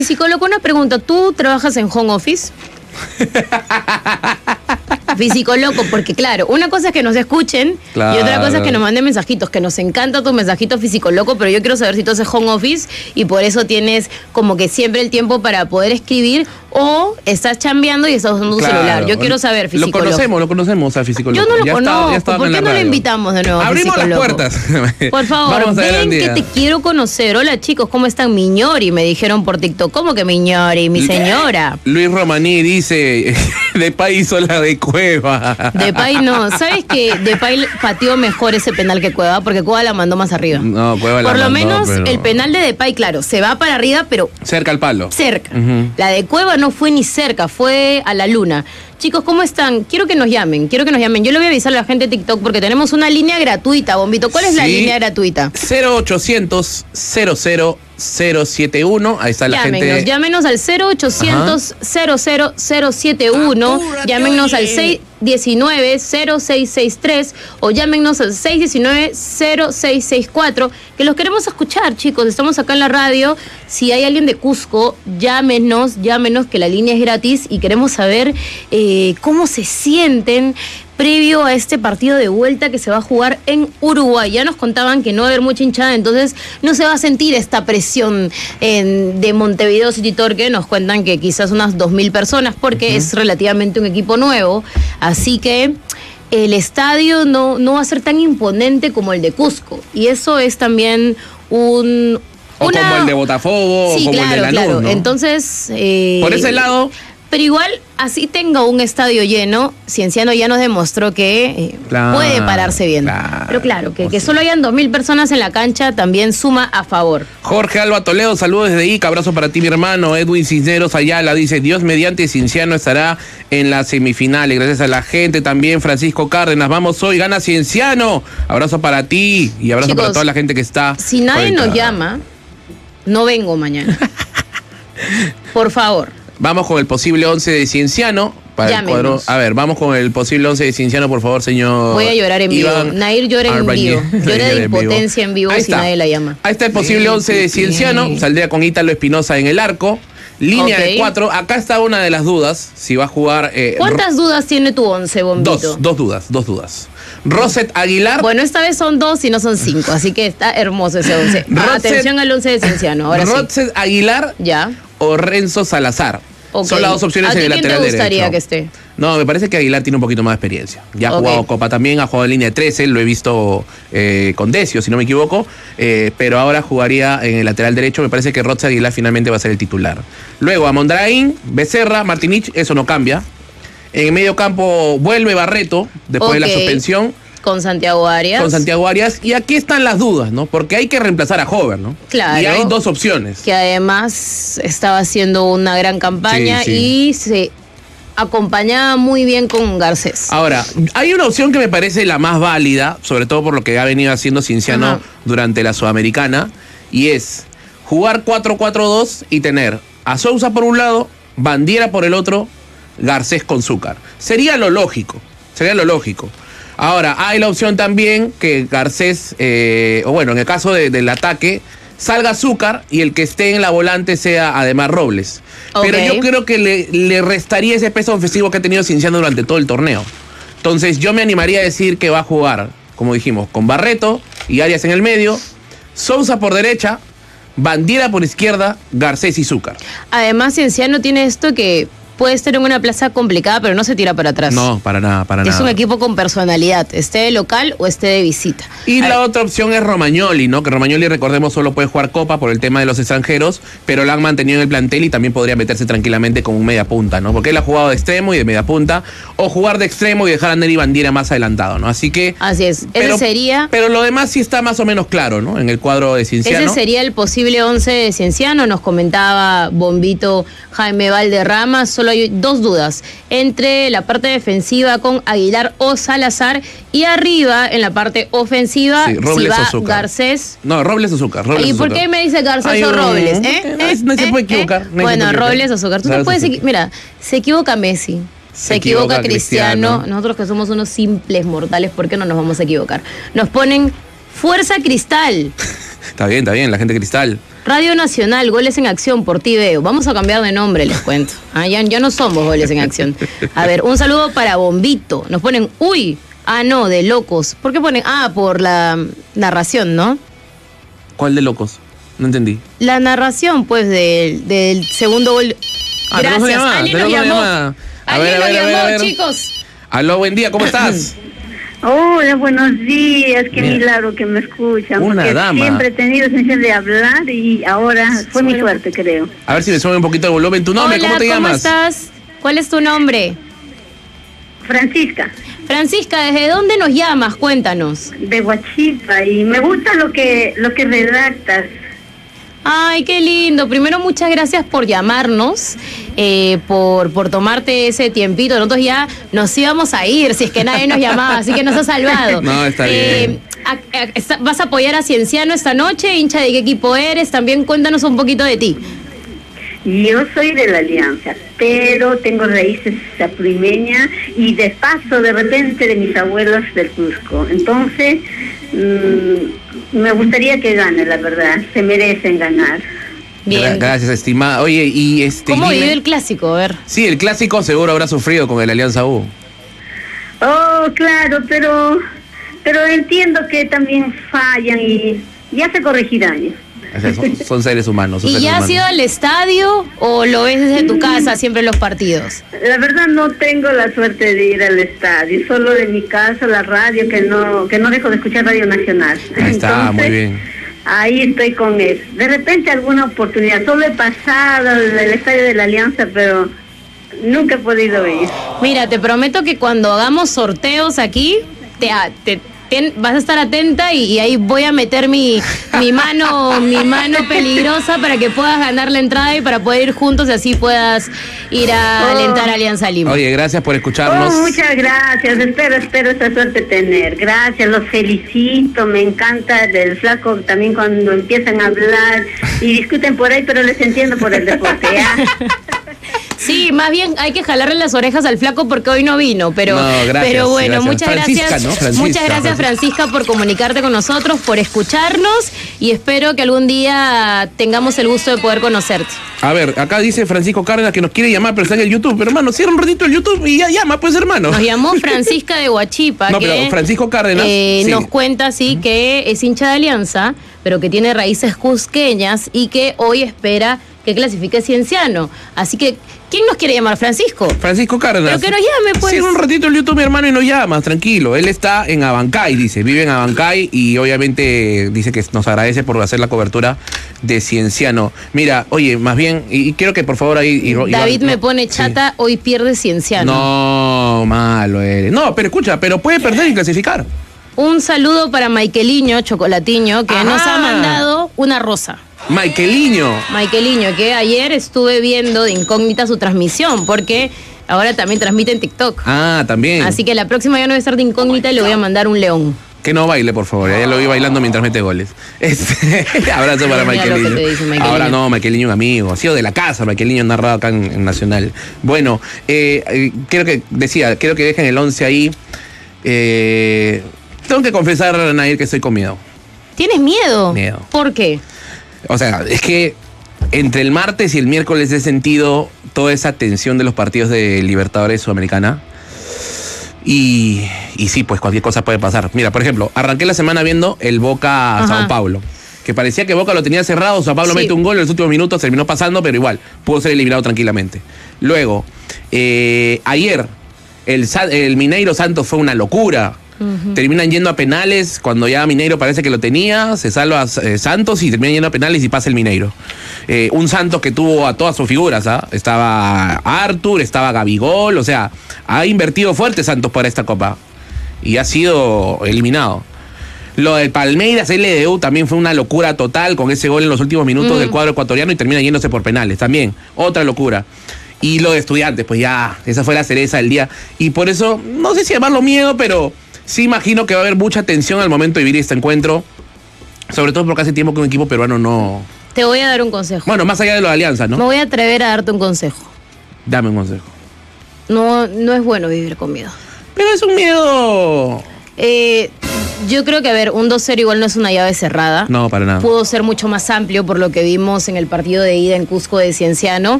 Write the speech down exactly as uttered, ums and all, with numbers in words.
Psicólogo, una pregunta. ¿Tú trabajas en home office? Físico loco, porque claro, una cosa es que nos escuchen, claro, y otra cosa es que nos manden mensajitos, que nos encanta tu mensajito físico loco, pero yo quiero saber si tú haces home office y por eso tienes como que siempre el tiempo para poder escribir, o estás chambeando y estás usando tu claro. celular. Yo quiero saber, físico Lo conocemos, lo conocemos a físico loco. Yo no lo ya conozco, está, ya ¿por qué no lo invitamos de nuevo? Abrimos las loco? puertas. Por favor, ven que te quiero conocer. Hola chicos, ¿cómo están? Miñori, me dijeron por TikTok. ¿Cómo que Miñori? Mi señora. Luis Romaní dice, Depay hizo la de Cueva. Depay no, ¿sabes que Depay pateó mejor ese penal que Cueva? Porque Cueva la mandó más arriba. No, Cueva la Por lo mandó, menos pero... el penal de Depay, claro, se va para arriba, pero... cerca al palo. Cerca. Uh-huh. La de Cueva no fue ni cerca, fue a la luna. Chicos, ¿cómo están? Quiero que nos llamen, quiero que nos llamen. Yo le voy a avisar a la gente de TikTok porque tenemos una línea gratuita, Bombito. ¿Cuál es sí. la línea gratuita? cero ochocientos cero cero cero siete uno. Ahí está la llámenos, gente. Llámenos al cero ochocientos cero cero cero siete uno. Apúrate, llámenos oye. al seis diecinueve cero seis seis tres o llámenos al seis diecinueve cero seis seis cuatro, que los queremos escuchar, chicos. Estamos acá en la radio. Si hay alguien de Cusco, llámenos, llámenos, que la línea es gratis y queremos saber eh, cómo se sienten previo a este partido de vuelta que se va a jugar en Uruguay. Ya nos contaban que no va a haber mucha hinchada, entonces no se va a sentir esta presión en, de Montevideo City Torque. Nos cuentan que quizás unas dos mil personas, porque uh-huh. es relativamente un equipo nuevo, así que el estadio no, no va a ser tan imponente como el de Cusco, y eso es también un... O una... como el de Botafogo, sí, o como claro, el de Lanús, claro. ¿no? Entonces... Eh... por ese lado... Pero igual, así tenga un estadio lleno, Cienciano ya nos demostró que eh, claro, puede pararse bien. Claro, Pero claro, que, que solo hayan dos mil personas en la cancha también suma a favor. Jorge Alba Toledo, saludos desde Ica, abrazo para ti mi hermano. Edwin Cisneros Ayala dice, Dios mediante, Cienciano estará en las semifinales. Gracias a la gente también. Francisco Cárdenas, vamos hoy, gana Cienciano. Abrazo para ti y abrazo Chicos, para toda la gente que está. Si nadie conectada. Nos llama, no vengo mañana. Por favor. Vamos con el posible once de Cienciano. Para el cuadro. A ver, vamos con el posible once de Cienciano, por favor, señor. Voy a llorar en vivo. Iván Nair llora en vivo. Llora de impotencia en vivo, en vivo si nadie la llama. Ahí está el posible once de Cienciano. Saldría con Ítalo Espinosa en el arco. Línea okay. de cuatro. Acá está una de las dudas. Si va a jugar. Eh, ¿Cuántas dudas tiene tu once, Bombito? Dos, dos dudas, dos dudas. Roset Aguilar. Bueno, esta vez son dos y no son cinco, así que está hermoso ese once. Roset, Atención al once de Cienciano. Ahora Roset sí. Aguilar. Ya. O Renzo Salazar. Okay. Son las dos opciones en el lateral derecho. ¿A quién te gustaría derecho. que esté? No, me parece que Aguilar tiene un poquito más de experiencia. Ya ha okay. jugado Copa también, ha jugado en línea de trece, lo he visto eh, con Decio, si no me equivoco, eh, pero ahora jugaría en el lateral derecho. Me parece que Rocha Aguilar finalmente va a ser el titular. Luego a Mondraín, Becerra, Martinich, eso no cambia. En el medio campo vuelve Barreto, después okay. de la suspensión. Con Santiago Arias. Con Santiago Arias. Y aquí están las dudas, ¿no? Porque hay que reemplazar a Hover, ¿no? Claro. Y hay dos opciones. Que además estaba haciendo una gran campaña sí, sí. y se acompañaba muy bien con Garcés. Ahora, hay una opción que me parece la más válida, sobre todo por lo que ha venido haciendo Cienciano Ajá. durante la Sudamericana, y es jugar cuatro cuatro dos y tener a Sousa por un lado, Bandiera por el otro, Garcés con Zúcar. Sería lo lógico, sería lo lógico. Ahora, hay la opción también que Garcés, eh, o bueno, en el caso de, del ataque, salga Zúcar y el que esté en la volante sea además Robles. Okay. Pero yo creo que le, le restaría ese peso ofensivo que ha tenido Cienciano durante todo el torneo. Entonces yo me animaría a decir que va a jugar, como dijimos, con Barreto y Arias en el medio, Sousa por derecha, Bandiera por izquierda, Garcés y Zúcar. Además, Cienciano tiene esto que... puede estar en una plaza complicada, pero no se tira para atrás. No, para nada, para es nada. Es un equipo con personalidad, esté de local o esté de visita. Y a la ver. otra opción es Romagnoli, ¿no? Que Romagnoli, recordemos, solo puede jugar Copa por el tema de los extranjeros, pero la han mantenido en el plantel y también podría meterse tranquilamente como un media punta, ¿no? Porque él ha jugado de extremo y de media punta, o jugar de extremo y dejar a Neri Bandiera más adelantado, ¿no? Así que... Así es, pero, ese sería... Pero lo demás sí está más o menos claro, ¿no? En el cuadro de Cienciano. Ese sería el posible once de Cienciano, nos comentaba Bombito Jaime Valderrama. Solo hay dos dudas entre la parte defensiva con Aguilar o Salazar, y arriba en la parte ofensiva sí, si va o Garcés. No, Robles o Zúcar. Robles ¿Y o por Zúcar. qué me dice Garcés Ay, o Robles? No, ¿Eh? no, ¿Eh? no se ¿Eh? puede equivocar. ¿Eh? No bueno, se puede Robles o Zúcar. Tú no puedes equivocar. Mira, se equivoca Messi. Se, se equivoca, equivoca Cristiano. Cristiano. Nosotros que somos unos simples mortales, ¿por qué no nos vamos a equivocar? Nos ponen Fuerza Cristal. Está bien, está bien, la gente Cristal. Radio Nacional, Goles en Acción, por ti veo. Vamos a cambiar de nombre, les cuento. Ah, ya, ya no somos Goles en Acción. A ver, un saludo para Bombito. Nos ponen, uy, ah, no, de locos. ¿Por qué ponen? Ah, por la narración, ¿no? ¿Cuál de locos? No entendí. La narración, pues, del, del segundo gol. Ah, Gracias, alguien nos llamó. Alguien nos llamó, chicos. Aló, buen día, ¿cómo estás? Hola, buenos días, qué Mira, milagro que me escuchan. Una porque dama. Siempre he tenido sensación de hablar y ahora fue mi suerte, creo. A ver si me sube un poquito el volumen. ¿Tu nombre? Hola, ¿Cómo te ¿cómo llamas? estás? ¿Cuál es tu nombre? Francisca. Francisca, ¿desde dónde nos llamas? Cuéntanos. De Huachipa, y me gusta lo que, lo que redactas. Ay, qué lindo. Primero, muchas gracias por llamarnos, eh, por, por tomarte ese tiempito. Nosotros ya nos íbamos a ir si es que nadie nos llamaba, así que nos has salvado. No, está eh, bien. A, a, ¿Vas a apoyar a Cienciano esta noche? ¿Hincha de qué equipo eres? También cuéntanos un poquito de ti. Yo soy de la Alianza, pero tengo raíces apulimeñas y de paso, de repente, de mis abuelos del Cusco. Entonces, mmm, me gustaría que gane, la verdad. Se merecen ganar. Bien. Gracias, estimada. Oye, y este... ¿Cómo dime... vive el clásico? A ver. Sí, el clásico seguro habrá sufrido con el Alianza U. Oh, claro, pero, pero entiendo que también fallan y ya se corregirán. O sea, son, son seres humanos. Son ¿Y seres ya humanos. has ido al estadio o lo ves desde tu casa siempre los partidos? La verdad no tengo la suerte de ir al estadio, solo de mi casa, la radio, que no que no dejo de escuchar Radio Nacional. Ahí está, Entonces, muy bien. Ahí estoy con eso. De repente alguna oportunidad, solo he pasado el, el estadio de la Alianza, pero nunca he podido ir. Mira, te prometo que cuando hagamos sorteos aquí, te... te Ten, vas a estar atenta y, y ahí voy a meter mi, mi mano mi mano peligrosa para que puedas ganar la entrada y para poder ir juntos y así puedas ir a Oh. alentar a Alianza Lima. Oye, gracias por escucharnos. Oh, muchas gracias, espero, espero esa suerte tener. Gracias, los felicito, me encanta del flaco también cuando empiezan a hablar y discuten por ahí, pero les entiendo por el deporte, ¿ya? Sí, más bien hay que jalarle las orejas al flaco porque hoy no vino, pero, No, gracias, pero bueno, gracias. muchas Francisca, gracias. ¿no? Francisca, muchas gracias, Francisca, por comunicarte con nosotros, por escucharnos y espero que algún día tengamos el gusto de poder conocerte. A ver, acá dice Francisco Cárdenas que nos quiere llamar, pero está en el YouTube. Pero hermano, cierra un ratito el YouTube y ya llama, pues hermano. Nos llamó Francisca de Huachipa, No, que pero Francisco Cárdenas, eh, sí. nos cuenta, sí, que es hincha de Alianza, pero que tiene raíces cusqueñas y que hoy espera que clasifique Cienciano. Así que, ¿quién nos quiere llamar? Francisco. Francisco Cárdenas. Pero que nos llame, pues. Cierra un ratito el YouTube, mi hermano, y nos llamas, tranquilo. Él está en Abancay, dice, vive en Abancay y obviamente dice que nos agradece por hacer la cobertura de Cienciano. Mira, oye, más bien, y, y quiero que por favor ahí... Y, David Iván, me no, pone sí. chata, hoy pierde Cienciano. No, malo eres. No, pero escucha, pero puede perder y clasificar. Un saludo para Maikeliño, Chocolatiño, que Ajá. nos ha mandado una rosa. Maikeliño. Maikeliño, que ayer estuve viendo de incógnita su transmisión, porque ahora también transmite en TikTok. Ah, también. Así que la próxima ya no voy a estar de incógnita y le voy a mandar un león. Que no baile, por favor. Ya lo vi bailando mientras mete goles. Este, abrazo para Mira lo que Maikeliño. te dice Maikeliño. Ahora no, Maikeliño un amigo. Ha sido de la casa, Maikeliño narrado acá en, en Nacional. Bueno, eh, eh, quiero que, decía, quiero que dejen el once ahí. Eh, tengo que confesar, Nair, que estoy con miedo. ¿Tienes miedo? Miedo. ¿Por qué? O sea, es que entre el martes y el miércoles he sentido toda esa tensión de los partidos de Libertadores Sudamericana. Y, y sí, pues cualquier cosa puede pasar. Mira, por ejemplo, arranqué la semana viendo el Boca Ajá. Sao Paulo. Que parecía que Boca lo tenía cerrado, Sao Paulo Sí. mete un gol en los últimos minutos, terminó pasando, pero igual, pudo ser eliminado tranquilamente. Luego, eh, ayer, el, Sa- el Mineiro Santos fue una locura. Ujú. Terminan yendo a penales cuando ya Mineiro parece que lo tenía, se salva eh, Santos y terminan yendo a penales y pasa el Mineiro. Eh, un Santos que tuvo a todas sus figuras, ¿ah? Estaba Arthur, estaba Gabigol, o sea, ha invertido fuerte Santos para esta copa y ha sido eliminado. Lo del Palmeiras L D U también fue una locura total con ese gol en los últimos minutos Mm. del cuadro ecuatoriano y termina yéndose por penales también, otra locura. Y lo de Estudiantes, pues ya, esa fue la cereza del día. Y por eso, no sé si llamarlo miedo, pero sí imagino que va a haber mucha tensión al momento de vivir este encuentro. Sobre todo porque hace tiempo que un equipo peruano no... Te voy a dar un consejo. Bueno, más allá de lo de Alianza, Me ¿no? voy a atrever a darte un consejo. Dame un consejo. No, no es bueno vivir con miedo. Pero es un miedo... Eh, Yo creo que, a ver, un dos cero igual no es una llave cerrada. No, para nada. Pudo ser mucho más amplio por lo que vimos en el partido de ida en Cusco de Cienciano.